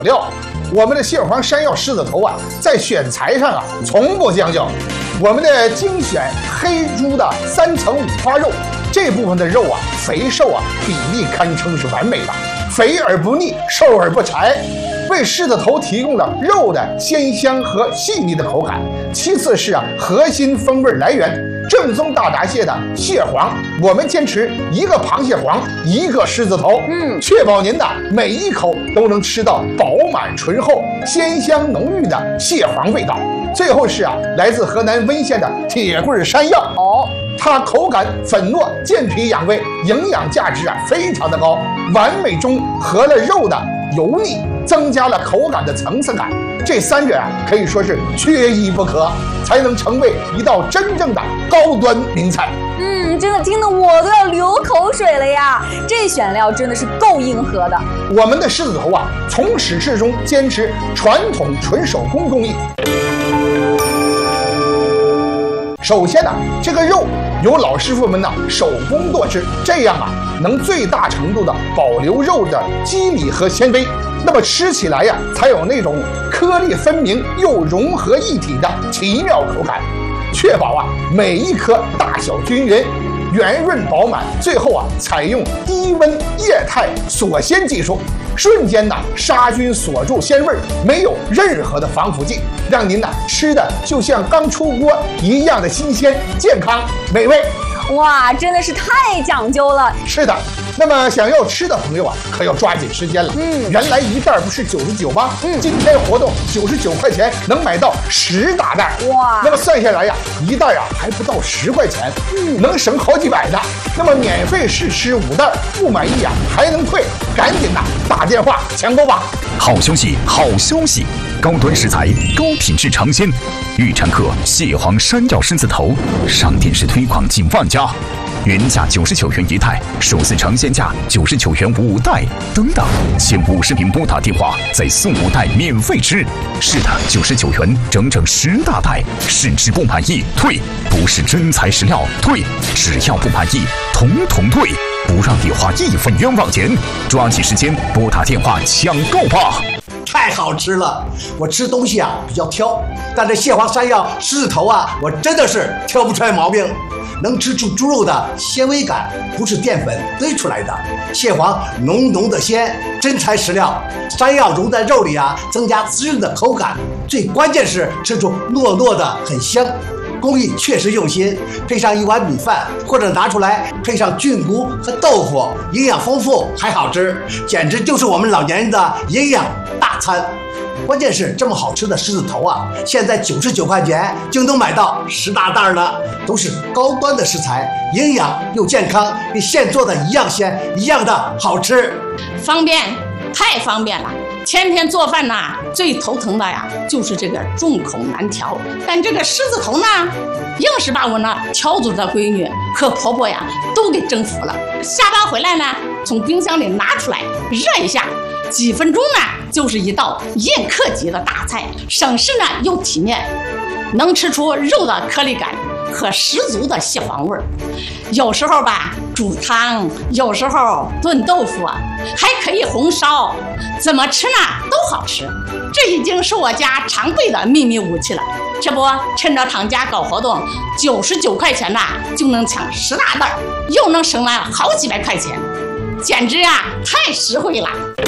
料。我们的蟹黄山药狮子头啊，在选材上啊从不将就。我们的精选黑猪的3层五花肉，这部分的肉啊，肥瘦啊比例堪称是完美的，肥而不腻，瘦而不柴，为狮子头提供了肉的鲜香和细腻的口感。其次是核心风味来源。正宗大闸蟹的蟹黄，我们坚持1个螃蟹黄1个狮子头，确保您的每一口都能吃到饱满醇厚、鲜香浓郁的蟹黄味道。最后是来自河南温县的铁棍山药它口感粉糯、健脾养胃，营养价值非常的高，完美中和了肉的油腻，增加了口感的层次感。这3者可以说是缺一不可，才能成为一道真正的高端名菜。 真的听得我都要流口水了呀！这选料真的是够硬核的。 我们的狮子头从始至终坚持传统纯手工工艺。首先这个肉由老师傅们手工剁制，这样能最大程度的保留肉的肌理和纤维，那么吃起来才有那种颗粒分明又融合一体的奇妙口感，确保每一颗大小均匀、圆润饱满。最后采用低温液态锁鲜技术，瞬间杀菌锁住鲜味，没有任何的防腐剂，让您吃的就像刚出锅一样的新鲜、健康、美味。 哇，真的是太讲究了。 是的，那么想要吃的朋友可要抓紧时间了。原来1袋不是99吗？今天活动99块钱能买到10大袋。哇，那么算下来1袋还不到10块钱，能省好几百的。那么免费试吃5袋，不满意还能退，赶紧打电话抢购吧。 好消息，好消息！高端食材，高品质尝鲜，预产客蟹黄山药狮子头，上电视推广近万家，原价99元1袋，首次尝鲜价99元5袋，等等，前50名拨打电话再送5袋免费吃。是的，99元整整10大袋，试吃不满意退，不是真材实料退，只要不满意统统退，不让你花1分冤枉钱。抓紧时间拨打电话抢购吧！ 太好吃了！我吃东西比较挑，但这蟹黄山药狮子头我真的是挑不出来毛病，能吃出猪肉的纤维感，不是淀粉堆出来的。蟹黄浓浓的鲜，真材实料。山药融在肉里增加滋润的口感，最关键是吃出糯糯的很香。工艺确实用心，配上1碗米饭，或者拿出来配上菌菇和豆腐，营养丰富还好吃，简直就是我们老年人的营养大餐。关键是这么好吃的狮子头现在99块钱就能买到10大袋了，都是高端的食材，营养又健康，跟现做的一样鲜，一样的好吃， 方便，太方便了。天天做饭最头疼的就是这个众口难调。但这个狮子头硬是把我条族的闺女和婆婆都给征服了。下班回来从冰箱里拿出来热一下，几分钟就是一道宴客级的大菜，省事又体面，能吃出肉的颗粒感和十足的蟹黄味儿。有时候煮汤，有时候炖豆腐，还可以红烧，怎么吃都好吃。这已经是我家常备的秘密武器了。这不，趁着厂家搞活动，99块钱就能抢10大袋，又能省了好几百块钱，简直太实惠了。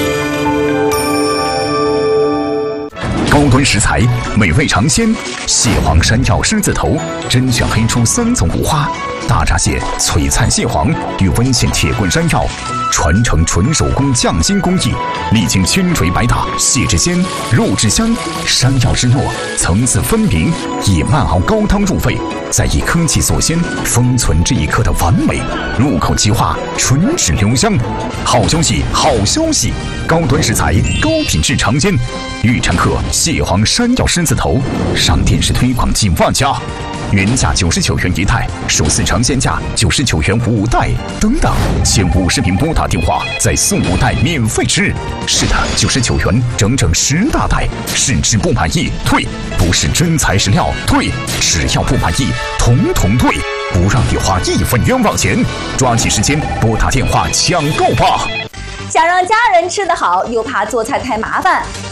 高端食材，美味尝鲜，蟹黄山药狮子头，甄选黑猪3层5花，大闸蟹、璀璨蟹黄与温县铁棍山药，传承纯手工匠心工艺，历经千锤百打，蟹之鲜，肉之香，山药之糯，层次分明，以慢熬高汤入味，再以科技锁鲜，封存这一刻的完美，入口即化，唇齿留香。好消息，好消息！高端食材，高品质尝鲜，预产客蟹黄山药狮子头，上电视推广近万家，原价99元1袋，首次尝鲜价99元5袋，等等，前50名拨打电话再送5袋免费吃。是的，99元整整10大袋，试吃不满意退，不是真材实料退，只要不满意统统退，不让你花1分冤枉钱。抓紧时间拨打电话抢购吧！ 想让家人吃得好，又怕做菜太麻烦，